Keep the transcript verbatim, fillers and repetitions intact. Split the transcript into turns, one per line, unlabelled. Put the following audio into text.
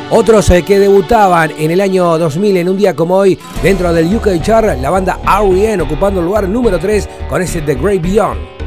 Otros eh, que debutaban en el año dos mil, en un día como hoy, dentro del U K Chart, la banda R E M ocupando el lugar número tres con ese The Great Beyond.